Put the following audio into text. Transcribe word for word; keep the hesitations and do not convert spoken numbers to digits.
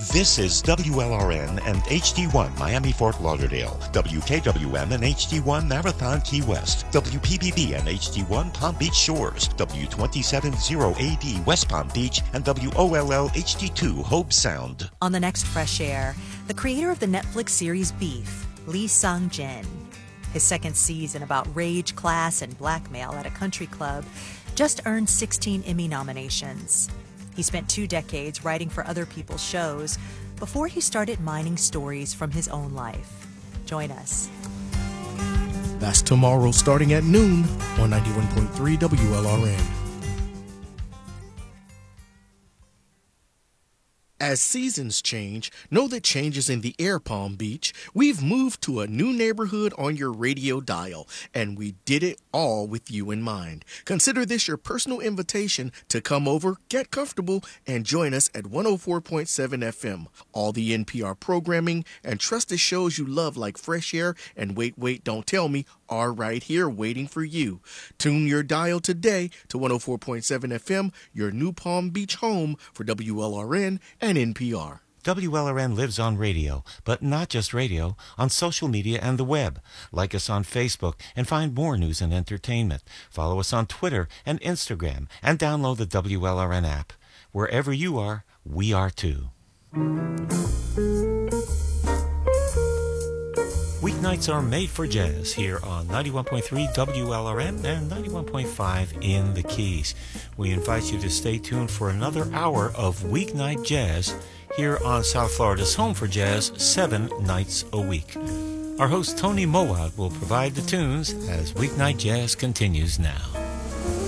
This is W L R N and H D one Miami Fort Lauderdale, W K W M and H D one Marathon Key West, W P B B and H D one Palm Beach Shores, W two seven zero A D West Palm Beach, and W O L L H D two Hobe Sound. On the next Fresh Air, the creator of the Netflix series Beef, Lee Sung-jin. His second season about rage, class, and blackmail at a country club just earned sixteen Emmy nominations. He spent two decades writing for other people's shows before he started mining stories from his own life. Join us. That's tomorrow starting at noon on ninety-one point three W L R N. As seasons change, know that change is in the air, Palm Beach. We've moved to a new neighborhood on your radio dial, and we did it all with you in mind. Consider this your personal invitation to come over, get comfortable, and join us at one oh four point seven F M. All the N P R programming and trusted shows you love like Fresh Air and Wait, Wait, Don't Tell Me are right here waiting for you. Tune your dial today to one oh four point seven F M, your new Palm Beach home for W L R N and N P R. W L R N lives on radio, but not just radio, on social media and the web. Like us on Facebook and find more news and entertainment. Follow us on Twitter and Instagram and download the W L R N app. Wherever you are, we are too. Weeknights are made for jazz here on ninety-one point three W L R N and ninety-one point five in the Keys. We invite you to stay tuned for another hour of weeknight jazz here on South Florida's Home for Jazz, seven nights a week. Our host Tony Mowat will provide the tunes as weeknight jazz continues now.